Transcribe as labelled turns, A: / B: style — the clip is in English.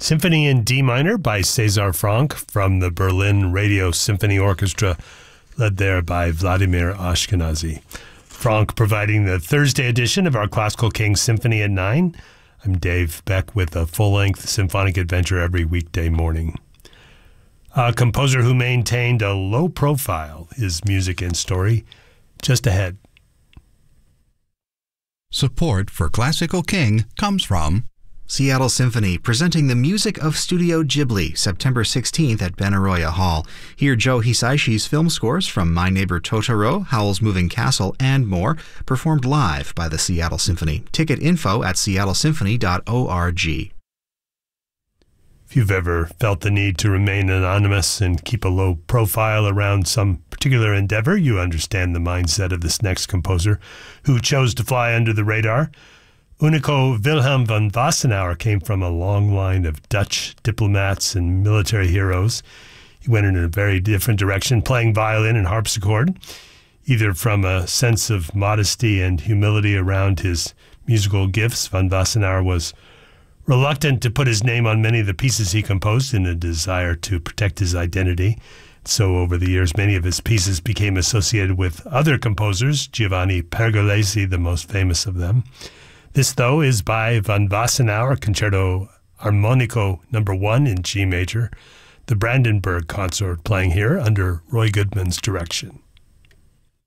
A: Symphony in D minor by César Franck from the Berlin Radio Symphony Orchestra, led there by Vladimir Ashkenazy. Franck providing the Thursday edition of our Classical King Symphony at 9. I'm Dave Beck with a full-length symphonic adventure every weekday morning. A composer who maintained a low profile, his music and story just ahead.
B: Support for Classical King comes from
C: Seattle Symphony, presenting the music of Studio Ghibli, September 16th at Benaroya Hall. Hear Joe Hisaishi's film scores from My Neighbor Totoro, Howl's Moving Castle, and more, performed live by the Seattle Symphony. Ticket info at seattlesymphony.org.
A: If you've ever felt the need to remain anonymous and keep a low profile around some particular endeavor, you understand the mindset of this next composer who chose to fly under the radar. Unico Wilhelm van Wassenaar came from a long line of Dutch diplomats and military heroes. He went in a very different direction, playing violin and harpsichord, either from a sense of modesty and humility around his musical gifts. Van Wassenaar was reluctant to put his name on many of the pieces he composed in a desire to protect his identity. So over the years, many of his pieces became associated with other composers, Giovanni Pergolesi, the most famous of them. This, though, is by Van Wassenaar, Concerto Armonico No. 1 in G major, the Brandenburg Consort playing here under Roy Goodman's direction.